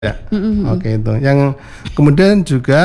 Ya, oke itu. Yang kemudian juga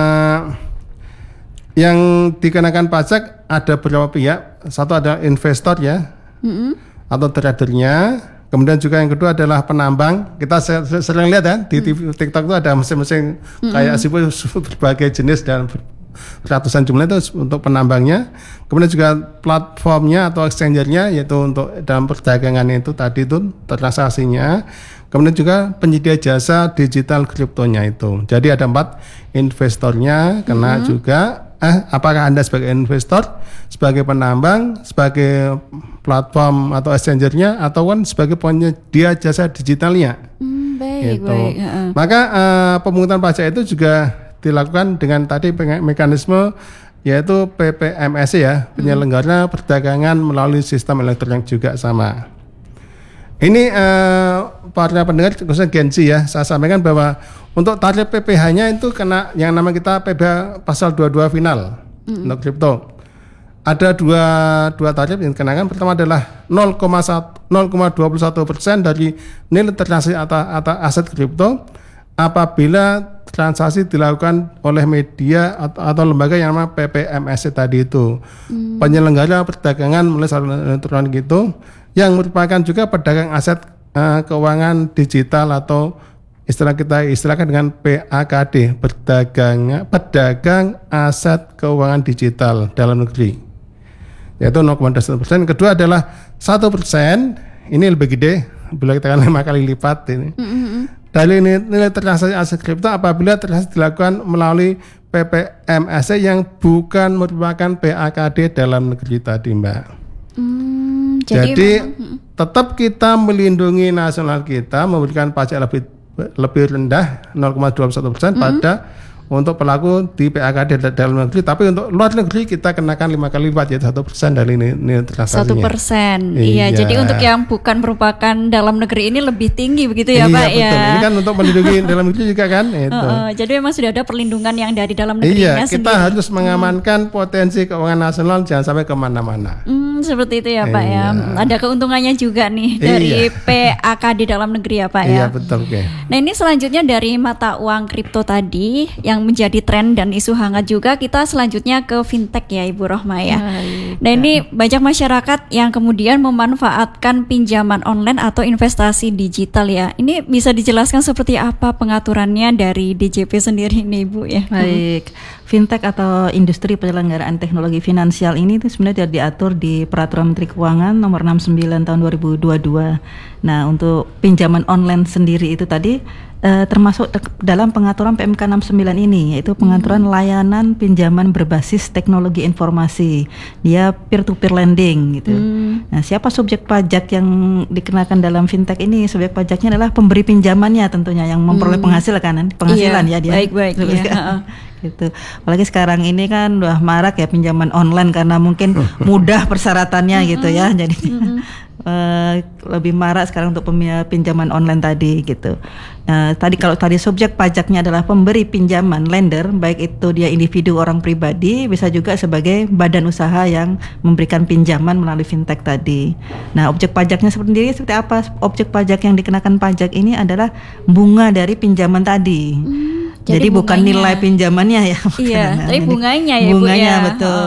yang dikenakan pajak ada beberapa pihak. Satu ada investor ya, atau tradernya. Kemudian juga yang kedua adalah penambang. Kita sering lihat ya di TV, TikTok itu ada mesin-mesin kayak berbagai jenis dan ratusan jumlah itu untuk penambangnya. Kemudian juga platformnya atau exchangernya, yaitu untuk dalam perdagangan itu tadi itu transaksinya. Kemudian juga penyedia jasa digital kriptonya itu. Jadi ada 4 investornya kena juga. Apakah Anda sebagai investor, sebagai penambang, sebagai platform atau exchangernya, atau kan sebagai penyedia jasa digitalnya? Baik, gitu. baik. Maka pemungutan pajak itu juga dilakukan dengan tadi mekanisme yaitu PPMS ya, penyelenggara perdagangan melalui sistem elektronik juga sama. Ini para pendengar khususnya Gen Z ya, saya sampaikan bahwa untuk tarif PPh-nya itu kena yang nama kita PPh pasal 22 final untuk kripto. Ada dua tarif yang dikenakan. Pertama adalah 0,21% dari nilai transaksi atau aset kripto apabila transaksi dilakukan oleh media atau lembaga yang nama PPMS tadi itu. Penyelenggara perdagangan melalui saluran elektronik itu yang merupakan juga pedagang aset keuangan digital atau istilahkan dengan PAKD, pedagang aset keuangan digital dalam negeri, yaitu 0,21%. Kedua adalah 1%, ini lebih gede, bila kita 5 kali lipat ini. Dari nilai transaksi aset kripto apabila transaksi dilakukan melalui PPMS yang bukan merupakan PAKD dalam negeri tadi, Mbak. Jadi tetap kita melindungi nasional kita, memberikan pajak lebih rendah 0,21% pada untuk pelaku di PAKD dalam negeri, tapi untuk luar negeri kita kenakan 5 kali lipat, yaitu 1% dari nilai transaksinya. 1%, iya. Jadi untuk yang bukan merupakan dalam negeri ini lebih tinggi begitu ya, Pak? Iya, betul. Ini kan untuk melindungi dalam negeri juga kan. Itu. Jadi memang sudah ada perlindungan yang dari dalam negerinya sendiri. Kita harus mengamankan potensi keuangan nasional, jangan sampai kemana-mana. Seperti itu ya, Pak ya. Ada keuntungannya juga nih dari PAKD dalam negeri ya, Pak ya. Iya, betul. Nah, ini selanjutnya dari mata uang kripto tadi yang menjadi tren dan isu hangat juga, kita selanjutnya ke fintech ya, Ibu Rohma ya. Nah, ini banyak masyarakat yang kemudian memanfaatkan pinjaman online atau investasi digital ya. Ini bisa dijelaskan seperti apa pengaturannya dari DJP sendiri nih, Ibu ya. Baik. Fintech atau industri penyelenggaraan teknologi finansial ini itu sebenarnya diatur di Peraturan Menteri Keuangan nomor 69 tahun 2022. Nah, untuk pinjaman online sendiri itu tadi termasuk dalam pengaturan PMK 69 ini, yaitu pengaturan layanan pinjaman berbasis teknologi informasi. Dia peer-to-peer lending gitu. Nah, siapa subjek pajak yang dikenakan dalam fintech ini? Subjek pajaknya adalah pemberi pinjamannya tentunya, yang memperoleh penghasilan ya dia. Baik. Gitu. Apalagi sekarang ini kan udah marak ya pinjaman online karena mungkin mudah persyaratannya gitu ya. Jadi lebih marak sekarang untuk pinjaman online tadi gitu. Nah, kalau tadi subjek pajaknya adalah pemberi pinjaman, lender, baik itu dia individu orang pribadi, bisa juga sebagai badan usaha yang memberikan pinjaman melalui fintech tadi. Nah, objek pajaknya sendiri seperti apa? Objek pajak yang dikenakan pajak ini adalah bunga dari pinjaman tadi. Jadi bukan nilai pinjamannya ya. Iya, tapi bunganya ya, bunganya, Bu ya. Betul.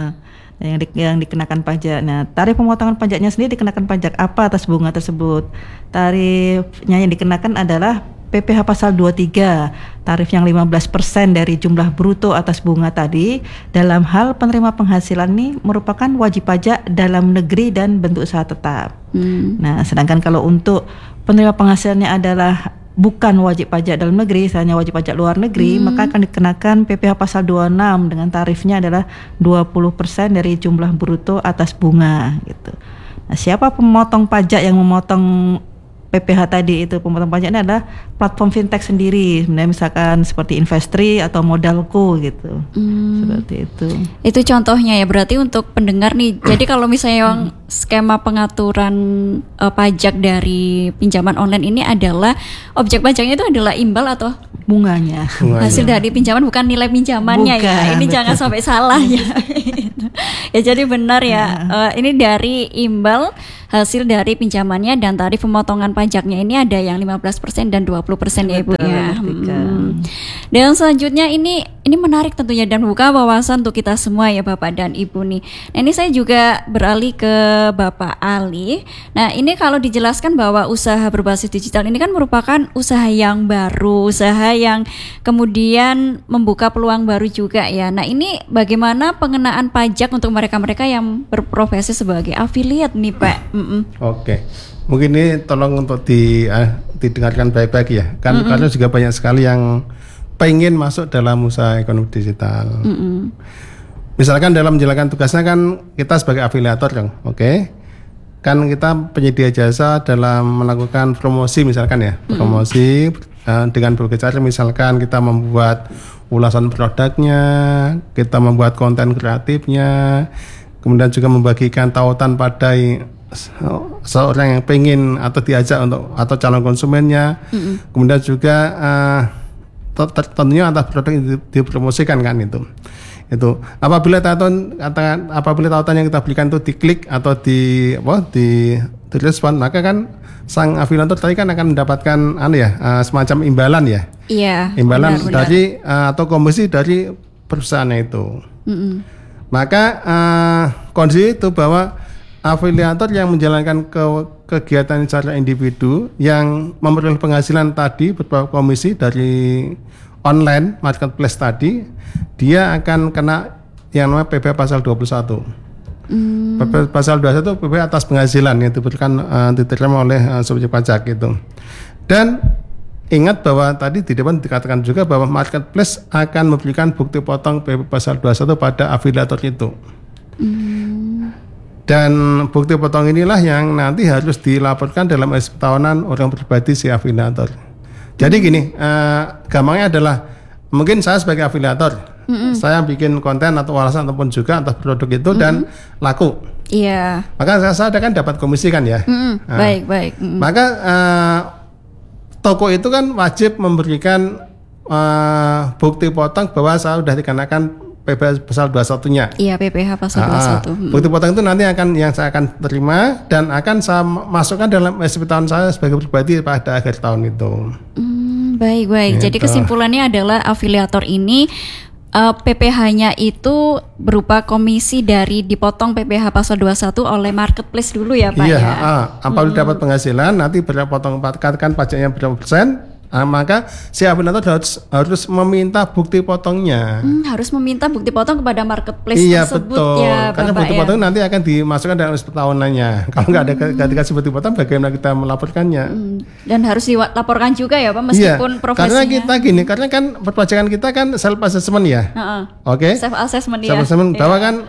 Yang dikenakan pajak. Nah, tarif pemotongan pajaknya sendiri dikenakan pajak apa atas bunga tersebut? Tarifnya yang dikenakan adalah PPh pasal 23, tarif yang 15% dari jumlah bruto atas bunga tadi dalam hal penerima penghasilan ini merupakan wajib pajak dalam negeri dan bentuk usaha tetap. Nah, sedangkan kalau untuk penerima penghasilannya adalah bukan wajib pajak dalam negeri, hanya wajib pajak luar negeri, maka akan dikenakan PPh pasal 26 dengan tarifnya adalah 20% dari jumlah bruto atas bunga gitu. Nah, siapa pemotong pajak yang memotong PPh tadi itu? Pemotong pajaknya adalah platform fintech sendiri, sebenarnya misalkan seperti Investri atau Modalku gitu. Seperti itu. Itu contohnya ya, berarti untuk pendengar nih. Jadi kalau misalnya yang skema pengaturan pajak dari pinjaman online ini adalah objek pajaknya itu adalah imbal atau bunganya. Hasil dari pinjaman, bukan nilai pinjamannya. Bukan, ya. Ini betul. Jangan sampai salah ya. Ya, jadi benar ya. Ini dari imbal hasil dari pinjamannya, dan tarif pemotongan pajaknya ini ada yang 15% dan 20% 20% ya Ibu Betul, ya. Tika. Dan selanjutnya ini menarik tentunya dan membuka wawasan untuk kita semua ya Bapak dan Ibu nih. Nah ini saya juga beralih ke Bapak Ali. Nah ini kalau dijelaskan bahwa usaha berbasis digital ini kan merupakan usaha yang baru, usaha yang kemudian membuka peluang baru juga ya. Nah ini bagaimana pengenaan pajak untuk mereka-mereka yang berprofesi sebagai afiliat nih Pak? Oke. Mungkin ini tolong untuk didengarkan baik-baik ya. Kan karena juga banyak sekali yang pengen masuk dalam usaha ekonomi digital. Misalkan dalam menjalankan tugasnya kan kita sebagai afiliator kan, oke? Kan kita penyedia jasa dalam melakukan promosi misalkan ya, promosi dengan berbagai cara, misalkan kita membuat ulasan produknya, kita membuat konten kreatifnya, kemudian juga membagikan tautan pada seorang yang pengen atau diajak untuk atau calon konsumennya, kemudian juga tentunya atas produk yang dipromosikan kan itu apabila tautan yang kita berikan itu diklik atau direspon, maka kan sang afiliator tadi kan akan mendapatkan semacam imbalan ya. Iya. Imbalan benar. dari atau komisi dari perusahaannya itu. Maka kondisi itu bahwa afiliator yang menjalankan kegiatan secara individu yang memperoleh penghasilan tadi berupa komisi dari online marketplace tadi, dia akan kena yang namanya PPh pasal 21. PPh pasal 21 PPh atas penghasilan yang diterima oleh subjek pajak itu. Dan ingat bahwa tadi di depan dikatakan juga bahwa marketplace akan memberikan bukti potong PPh pasal 21 pada afiliator itu. Dan bukti potong inilah yang nanti harus dilaporkan dalam SPT tahunan orang pribadi si afiliator. Jadi gini, gampangnya adalah mungkin saya sebagai afiliator, saya bikin konten atau ulasan ataupun juga atas produk itu dan laku. Iya. Maka saya kan dapat komisi kan ya. Baik. Maka toko itu kan wajib memberikan bukti potong bahwa saya sudah dikenakan PPh pasal 21-nya. Iya, PPh pasal 21. Bukti potong itu nanti saya akan terima dan akan saya masukkan dalam SPT tahun saya sebagai pribadi pada akhir tahun itu. Baik. Gitu. Jadi kesimpulannya adalah afiliator ini PPh-nya itu berupa komisi dari dipotong PPh pasal 21 oleh marketplace dulu ya Pak iya, ya. apabila dapat penghasilan nanti berpotong katakan pajaknya berapa persen. Maka si afiliator harus meminta bukti potongnya. Harus meminta bukti potong kepada marketplace tersebut betul. ya Bapak. Karena bukti potong nanti akan dimasukkan dalam SPT tahunannya. Kalau nggak ada dikasih bukti potong, bagaimana kita melaporkannya? Dan harus dilaporkan juga ya Pak, meskipun profesinya. Karena kan perpajakan kita kan self assessment ya. Oke. Self assessment ya. Self assessment bahwa kan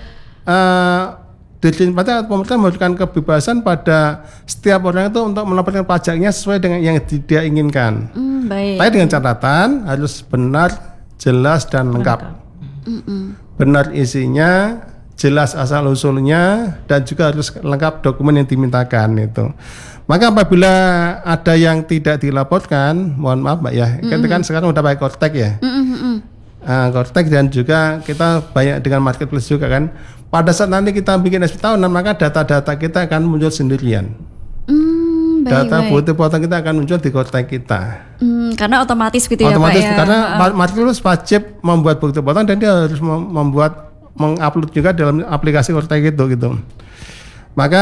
Dirjen Pajak pemerintah memberikan kebebasan pada setiap orang itu untuk melaporkan pajaknya sesuai dengan yang dia inginkan. Baik. Tapi dengan catatan harus benar, jelas dan lengkap. Benar isinya, jelas asal usulnya, dan juga harus lengkap dokumen yang dimintakan itu. Maka apabila ada yang tidak dilaporkan, mohon maaf Mbak ya, kita kan sekarang udah pakai Kortek ya. Kortek dan juga kita banyak dengan marketplace juga kan. Pada saat nanti kita bikin SPT tahunan, maka data-data kita akan muncul sendirian. Data bukti potong kita akan muncul di Kortek kita. Karena otomatis gitu otomatis, ya Pak ya. Karena marketplace wajib membuat bukti potong dan dia harus mengupload juga dalam aplikasi Kortek itu gitu. Maka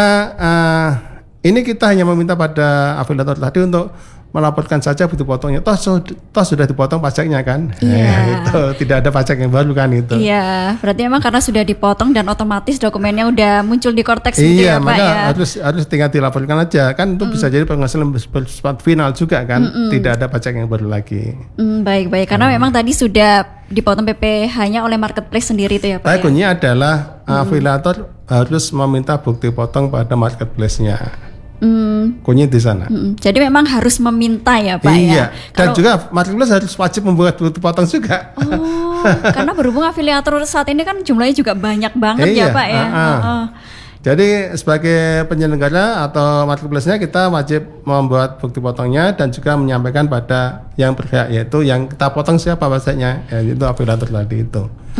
ini kita hanya meminta pada afiliator tadi untuk melaporkan saja bukti potongnya. Toh sudah dipotong pajaknya kan. Itu tidak ada pajak yang baru kan itu. Iya, berarti memang karena sudah dipotong dan otomatis dokumennya udah muncul di Kortex gitu ya Pak maka ya. harus tinggal dilaporkan aja kan, itu bisa jadi penghasilan bersifat final juga kan. Tidak ada pajak yang baru lagi. Baik karena memang tadi sudah dipotong PPh-nya oleh marketplace sendiri itu ya Pak. Kuncinya adalah afiliator harus meminta bukti potong pada marketplace-nya. Kunci di sana. Jadi memang harus meminta ya Pak ya. Dan juga marketplace harus wajib membuat bukti potong juga. Karena berhubung afiliator saat ini kan jumlahnya juga banyak banget ya Pak ya. Jadi sebagai penyelenggara atau marketplace-nya kita wajib membuat bukti potongnya dan juga menyampaikan pada yang berhak, yaitu yang kita potong siapa pajaknya, yaitu afiliator tadi itu.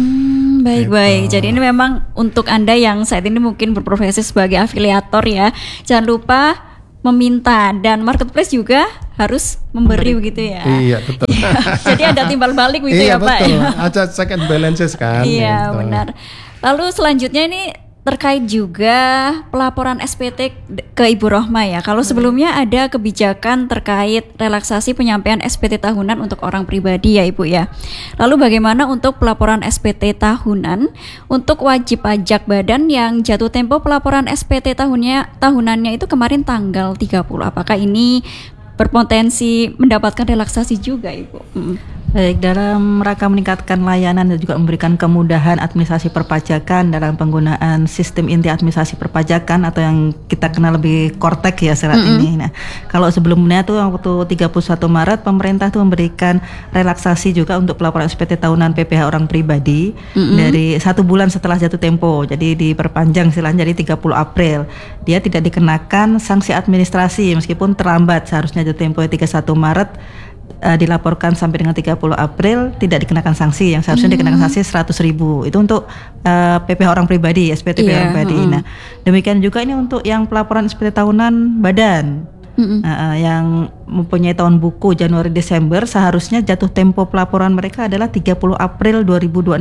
Baik. Jadi ini memang untuk Anda yang saat ini mungkin berprofesi sebagai afiliator ya, jangan lupa meminta, dan marketplace juga harus memberi begitu ya. Iya betul. Jadi ada timbal balik gitu Iya ya Pak. betul. Ada check and balances kan. Iya gitu. benar. Lalu selanjutnya ini terkait juga pelaporan SPT ke Ibu Rohma ya. Kalau sebelumnya ada kebijakan terkait relaksasi penyampaian SPT tahunan untuk orang pribadi ya Ibu ya. Lalu bagaimana untuk pelaporan SPT tahunan untuk wajib pajak badan yang jatuh tempo pelaporan SPT tahunannya itu kemarin tanggal 30. Apakah ini berpotensi mendapatkan relaksasi juga Ibu? Baik, dalam rangka meningkatkan layanan dan juga memberikan kemudahan administrasi perpajakan dalam penggunaan sistem inti administrasi perpajakan atau yang kita kenal lebih Kortek ya saat ini. Nah, kalau sebelumnya tuh waktu 31 Maret pemerintah tuh memberikan relaksasi juga untuk pelaporan SPT tahunan PPh orang pribadi dari 1 bulan setelah jatuh tempo. Jadi diperpanjang istilahnya jadi 30 April. Dia tidak dikenakan sanksi administrasi meskipun terlambat, seharusnya jatuh tempo 31 Maret. Dilaporkan sampai dengan 30 April tidak dikenakan sanksi, yang seharusnya dikenakan sanksi 100.000. Itu untuk PPh orang pribadi, SPT orang pribadi. Nah, demikian juga ini untuk yang pelaporan SPT tahunan badan. Yang mempunyai tahun buku Januari Desember seharusnya jatuh tempo pelaporan mereka adalah 30 April 2026.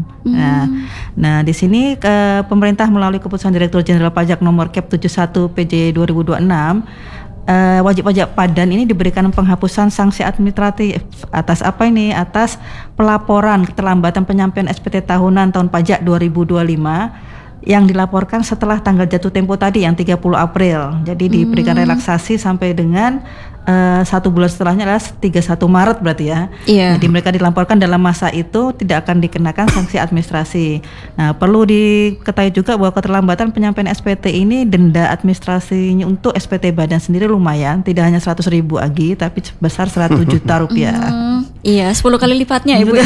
Nah, di sini pemerintah melalui keputusan Direktur Jenderal Pajak nomor Cap 71 PJ 2026 wajib pajak padan ini diberikan penghapusan sanksi administratif atas apa ini? Atas pelaporan keterlambatan penyampaian SPT tahunan tahun pajak 2025 yang dilaporkan setelah tanggal jatuh tempo tadi yang 30 April. Jadi diberikan relaksasi sampai dengan 1 bulan setelahnya adalah 31 Maret berarti ya. Jadi mereka dilaporkan dalam masa itu tidak akan dikenakan sanksi administrasi. Nah, perlu diketahui juga bahwa keterlambatan penyampaian SPT ini denda administrasinya untuk SPT badan sendiri lumayan, tidak hanya 100.000 Agi tapi sebesar 100 juta rupiah. Iya, 10 kali lipatnya Ibu.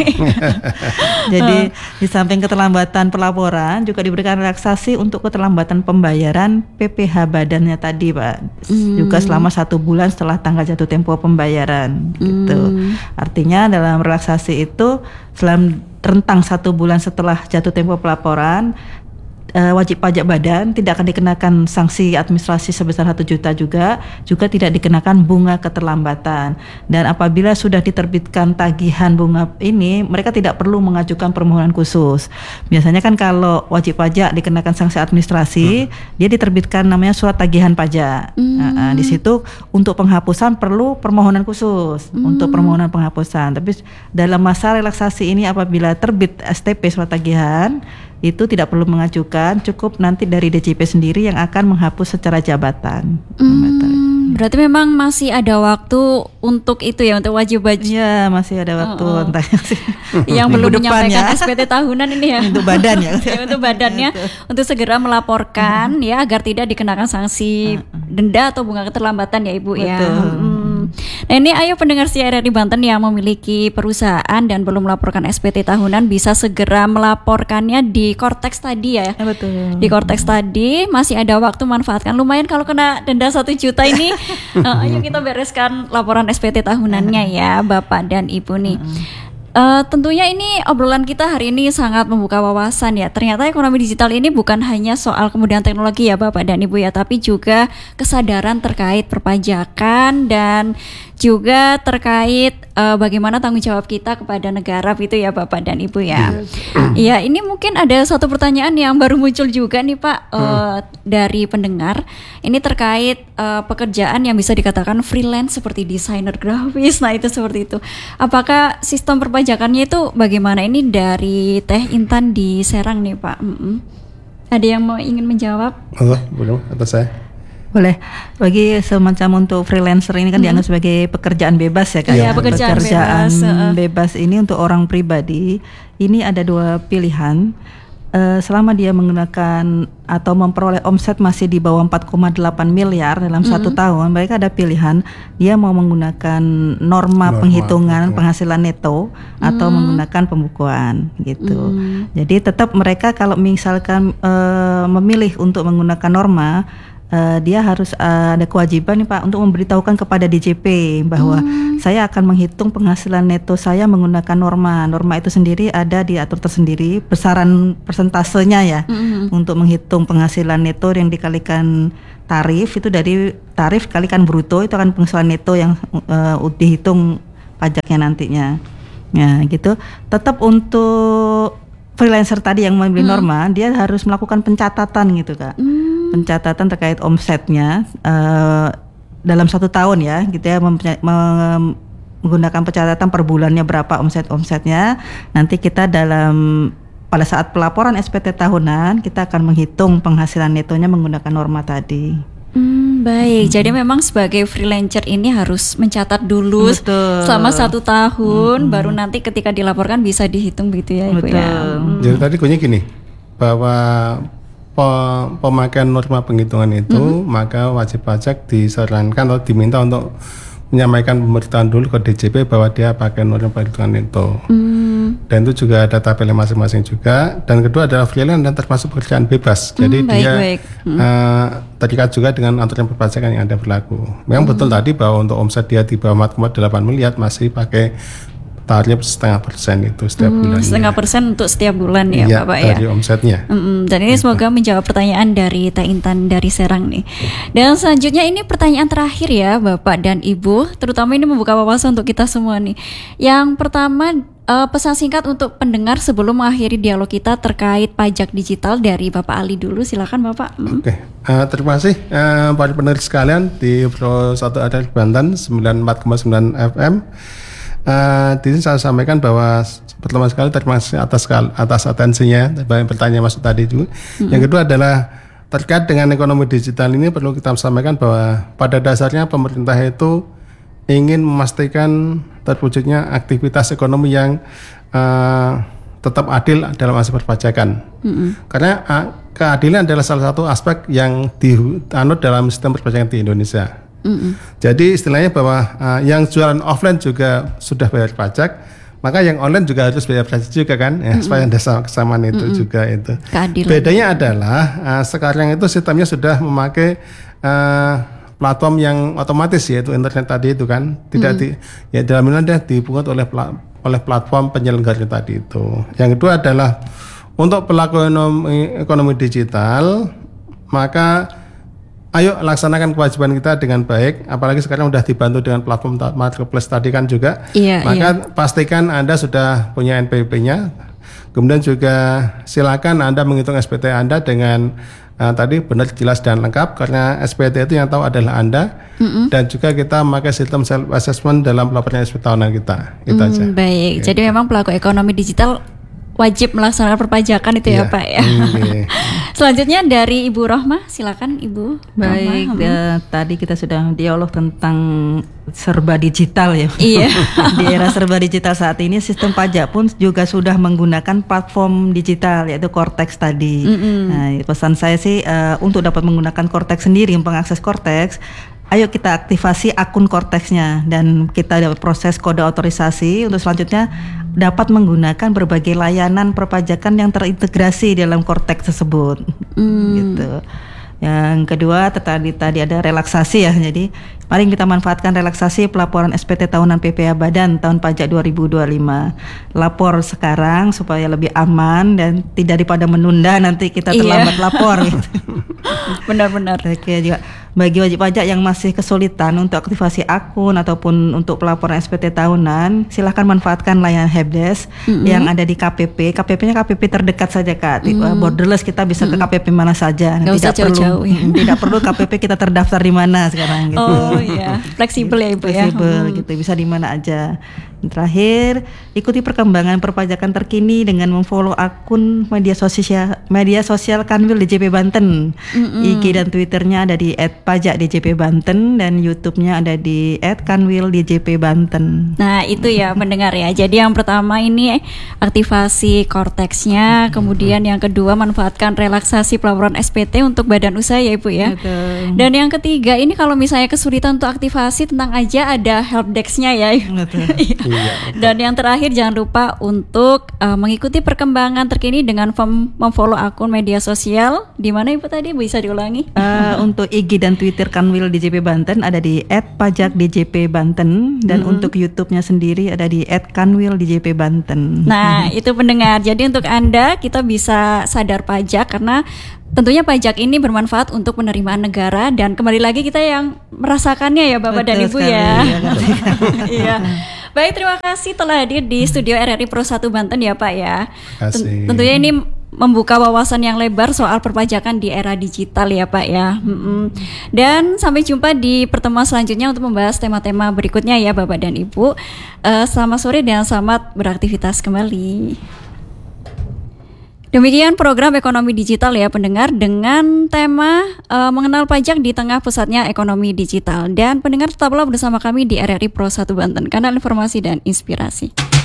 Jadi di samping keterlambatan pelaporan juga diberikan relaksasi untuk keterlambatan pembayaran PPh badannya tadi Pak. Juga selama 1 bulan setelah tanggal jatuh tempo pembayaran gitu. Artinya dalam relaksasi itu selama rentang 1 bulan setelah jatuh tempo pelaporan, wajib pajak badan tidak akan dikenakan sanksi administrasi sebesar 1 juta juga tidak dikenakan bunga keterlambatan. Dan apabila sudah diterbitkan tagihan bunga ini, mereka tidak perlu mengajukan permohonan khusus. Biasanya kan kalau wajib pajak dikenakan sanksi administrasi, dia diterbitkan namanya surat tagihan pajak. Di situ untuk penghapusan perlu permohonan khusus untuk permohonan penghapusan. Tapi dalam masa relaksasi ini apabila terbit STP surat tagihan, itu tidak perlu mengajukan, cukup nanti dari DJP sendiri yang akan menghapus secara jabatan. Berarti memang masih ada waktu untuk itu ya, untuk wajib pajak. Ya, masih ada waktu yang belum menyampaikan SPT tahunan ini ya. Untuk badan ya. Untuk badannya untuk segera melaporkan ya agar tidak dikenakan sanksi denda atau bunga keterlambatan ya Ibu ya. Nah ini ayo pendengar RRI Banten yang memiliki perusahaan dan belum melaporkan SPT tahunan bisa segera melaporkannya di Kortex tadi ya. Betul. Di Kortex tadi masih ada waktu, manfaatkan. Lumayan kalau kena denda 1 juta ini. Ayo kita bereskan laporan SPT tahunannya ya Bapak dan Ibu nih. Tentunya ini obrolan kita hari ini sangat membuka wawasan ya. Ternyata ekonomi digital ini bukan hanya soal kemudahan teknologi ya Bapak dan Ibu ya, tapi juga kesadaran terkait perpajakan dan juga terkait bagaimana tanggung jawab kita kepada negara gitu ya Bapak dan Ibu ya. Iya, ini mungkin ada satu pertanyaan yang baru muncul juga nih Pak dari pendengar. Ini terkait pekerjaan yang bisa dikatakan freelance seperti desainer grafis. Nah itu seperti itu. Apakah sistem perpajakannya itu bagaimana? Ini dari Teh Intan di Serang nih Pak. Ada yang mau ingin menjawab? Boleh atau saya? Boleh. Bagi semacam untuk freelancer ini kan dianggap sebagai pekerjaan bebas ya Kak. Iya, pekerjaan bebas ini untuk orang pribadi ini ada 2 pilihan. Selama dia menggunakan atau memperoleh omset masih di bawah 4,8 miliar dalam 1 tahun, mereka ada pilihan dia mau menggunakan norma penghitungan penghasilan neto atau menggunakan pembukuan gitu. Jadi tetap mereka kalau misalkan memilih untuk menggunakan norma, dia harus ada kewajiban nih Pak untuk memberitahukan kepada DJP bahwa saya akan menghitung penghasilan neto saya menggunakan norma. Norma itu sendiri ada diatur tersendiri, besaran persentasenya ya. untuk menghitung penghasilan neto yang dikalikan tarif, itu dari tarif kalikan bruto, itu akan penghasilan neto yang dihitung pajaknya nantinya. Ya gitu. Tetap untuk freelancer tadi yang membeli norma, dia harus melakukan pencatatan gitu Kak. Pencatatan terkait omsetnya dalam 1 tahun ya, gitu ya, menggunakan pencatatan per bulannya berapa omsetnya. Nanti kita pada saat pelaporan SPT tahunan kita akan menghitung penghasilan netonya menggunakan norma tadi. Baik, jadi memang sebagai freelancer ini harus mencatat dulu selama 1 tahun, baru nanti ketika dilaporkan bisa dihitung begitu ya Ibu ya. Jadi tadi kunci gini, bahwa pemakaian norma penghitungan itu maka wajib pajak disarankan atau diminta untuk menyampaikan pemberitahuan dulu ke DJP bahwa dia pakai norma penghitungan itu. Dan itu juga ada tabelnya masing-masing juga. Dan kedua adalah freelance dan termasuk pekerjaan bebas. Jadi dia terikat juga dengan aturan perpajakan yang ada berlaku. Memang betul tadi bahwa untuk omset dia di bawah 4,8 miliar masih pakai tarif 0,5% itu setiap bulan. 0,5% untuk setiap bulan ya Bapak ya. Dari omsetnya. Dan ini semoga menjawab pertanyaan dari Teh Intan dari Serang nih. Dan selanjutnya ini pertanyaan terakhir ya Bapak dan Ibu, terutama ini membuka wawasan untuk kita semua nih. Yang pertama pesan singkat untuk pendengar sebelum mengakhiri dialog kita terkait pajak digital dari Bapak Ali dulu, silakan Bapak. Oke, terima kasih para pendengar sekalian di Pro 1 Adel Banten 94,9 FM. Di sini saya sampaikan bahwa pertama sekali terima kasih atas atensinya, banyak pertanyaan masuk tadi juga. Yang kedua adalah terkait dengan ekonomi digital ini perlu kita sampaikan bahwa pada dasarnya pemerintah itu ingin memastikan terwujudnya aktivitas ekonomi yang tetap adil dalam aspek perpajakan. Karena keadilan adalah salah satu aspek yang dianut dalam sistem perpajakan di Indonesia. Jadi istilahnya bahwa yang jualan offline juga sudah bayar pajak, maka yang online juga harus bayar pajak juga kan, ya, supaya ada kesamaan itu juga itu. Keadilan. Bedanya adalah sekarang itu sistemnya sudah memakai platform yang otomatis, yaitu internet tadi itu kan, tidak dalam ini dia dipungut oleh platform penyelenggara tadi itu. Yang kedua adalah untuk pelaku ekonomi digital, maka ayo laksanakan kewajiban kita dengan baik, apalagi sekarang sudah dibantu dengan platform marketplace tadi kan juga. Maka pastikan Anda sudah punya NPWP-nya. Kemudian juga silakan Anda menghitung SPT Anda dengan tadi benar, jelas dan lengkap, karena SPT itu yang tahu adalah Anda. Dan juga kita memakai sistem self assessment dalam pelaporan SPT tahunan kita. Itu aja. Baik, jadi memang pelaku ekonomi digital wajib melaksanakan perpajakan itu ya Pak ya. Selanjutnya dari Ibu Rohmah, silakan Ibu. Baik, tadi kita sudah dialog tentang serba digital ya. Iya. Di era serba digital saat ini sistem pajak pun juga sudah menggunakan platform digital yaitu Cortex tadi. Nah, pesan saya sih untuk dapat menggunakan Cortex sendiri, mengakses Cortex, ayo kita aktifasi akun Cortex-nya dan kita dapat proses kode otorisasi untuk selanjutnya dapat menggunakan berbagai layanan perpajakan yang terintegrasi dalam Cortex tersebut. Gitu. Yang kedua tadi ada relaksasi ya. Jadi mari kita manfaatkan relaksasi pelaporan SPT tahunan PPh Badan tahun pajak 2025. Lapor sekarang supaya lebih aman dan tidak daripada menunda nanti kita terlambat lapor gitu. Benar-benar. Oke, juga bagi wajib pajak yang masih kesulitan untuk aktivasi akun ataupun untuk pelaporan SPT tahunan, silahkan manfaatkan layanan helpdesk yang ada di KPP. KPP-nya KPP terdekat saja Kak. Borderless, kita bisa ke KPP mana saja. Tidak perlu KPP kita terdaftar di mana sekarang gitu. Oh iya, fleksibel ya Ibu ya. Fleksibel gitu, bisa di mana aja. Terakhir, ikuti perkembangan perpajakan terkini dengan memfollow akun media sosial Kanwil DJP Banten. IG dan Twitternya ada di @pajak_djp Banten dan YouTube-nya ada di @kanwil DJP Banten. Nah itu ya mendengar ya. Jadi yang pertama ini aktivasi Cortex-nya, kemudian yang kedua manfaatkan relaksasi pelaporan SPT untuk badan usaha ya Ibu ya. Betul. Dan yang ketiga ini kalau misalnya kesulitan untuk aktivasi, tenang aja ada helpdesk-nya ya. Betul. Iya. Dan yang terakhir jangan lupa untuk mengikuti perkembangan terkini dengan memfollow akun media sosial. Di mana Ibu tadi bisa diulangi? Untuk IG dan Twitter Kanwil DJP Banten ada di @pajakdjp Banten dan untuk YouTube-nya sendiri ada di @kanwil DJP Banten. Nah, itu pendengar. Jadi untuk Anda kita bisa sadar pajak karena tentunya pajak ini bermanfaat untuk penerimaan negara dan kembali lagi kita yang merasakannya ya Bapak dan Ibu sekali, ya. ya, Iya. Baik, terima kasih telah hadir di studio RRI Pro 1 Banten ya Pak ya. Kasih. Tentunya ini membuka wawasan yang lebar soal perpajakan di era digital ya Pak ya. Dan sampai jumpa di pertemuan selanjutnya untuk membahas tema-tema berikutnya ya Bapak dan Ibu. Selamat sore dan selamat beraktivitas kembali. Demikian program ekonomi digital ya pendengar dengan tema mengenal pajak di tengah pusatnya ekonomi digital. Dan pendengar tetaplah bersama kami di RRI Pro 1 Banten, kanal informasi dan inspirasi.